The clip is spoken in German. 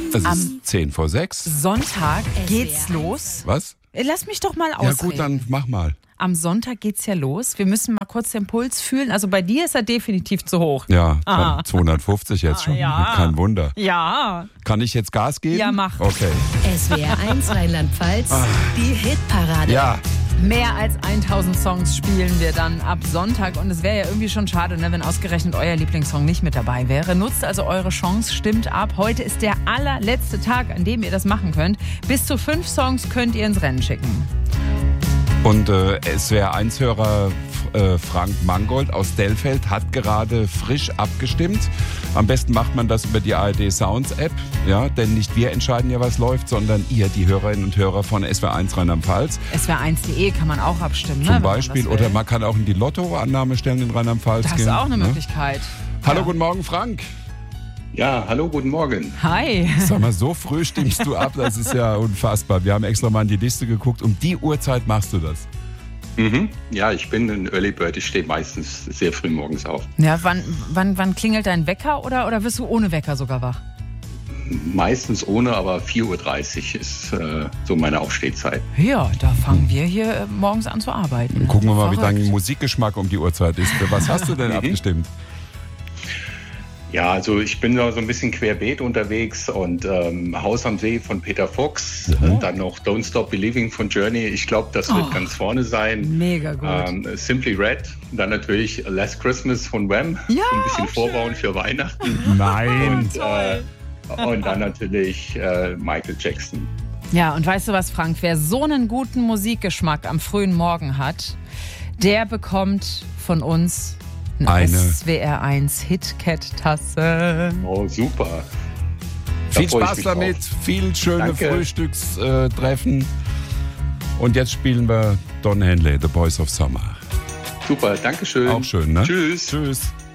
Es ist 5:10. Sonntag geht's los. Was? Lass mich doch mal ausreden. Ja gut, dann mach mal. Am Sonntag geht's ja los. Wir müssen mal kurz den Puls fühlen. Also bei dir ist er definitiv zu hoch. Ja, 250 jetzt schon. ja. Kein Wunder. Ja. Kann ich jetzt Gas geben? Ja, mach. Okay. SWR 1 Rheinland-Pfalz, die Hitparade. Ja, Mehr als 1000 Songs spielen wir dann ab Sonntag. Und es wäre ja irgendwie schon schade, ne, wenn ausgerechnet euer Lieblingssong nicht mit dabei wäre. Nutzt also eure Chance, stimmt ab. Heute ist der allerletzte Tag, an dem ihr das machen könnt. Bis zu 5 Songs könnt ihr ins Rennen schicken. und SWR1-Hörer Frank Mangold aus Dellfeld hat gerade frisch abgestimmt. Am besten macht man das über die ARD Sounds App, ja, denn nicht wir entscheiden ja, was läuft, sondern ihr, die Hörerinnen und Hörer von SWR1 Rheinland-Pfalz. SWR1.de kann man auch abstimmen. Zum ne, Beispiel, wenn man das will. oder man kann auch in die Lottoannahme stellen in Rheinland-Pfalz Das gehen. ist auch eine ne? Möglichkeit. Hallo, Ja. guten Morgen, Frank. Ja, hallo, guten Morgen. Hi. Sag mal, so früh stimmst du ab, das ist ja unfassbar. Wir haben extra mal in die Liste geguckt. Um die Uhrzeit machst du das. Ja, ich bin ein Early Bird. Ich stehe meistens sehr früh morgens auf. Ja, wann klingelt dein Wecker oder wirst du ohne Wecker sogar wach? Meistens ohne, aber 4:30 Uhr ist so meine Aufstehzeit. Ja, da fangen wir hier morgens an zu arbeiten. Gucken wir mal, wie Verrückt. dein Musikgeschmack um die Uhrzeit ist. Für was hast du denn abgestimmt? Ja, also ich bin da so ein bisschen querbeet unterwegs und Haus am See von Peter Fox, dann noch Don't Stop Believing von Journey. Ich glaube, das wird ganz vorne sein. Mega gut. Simply Red, dann natürlich Last Christmas von Wham. Ja, ein bisschen auch vorbauen für Weihnachten. Nein. Und dann natürlich Michael Jackson. Ja, und weißt du was, Frank? Wer so einen guten Musikgeschmack am frühen Morgen hat, der bekommt von uns Eine SWR1 HitCat-Tasse. Oh, super. Da Viel freu ich Spaß mich damit, drauf. viel schöne Danke. Frühstückstreffen. Und jetzt spielen wir Don Henley, The Boys of Summer. Super, danke schön. Auch schön, ne? Tschüss. Tschüss.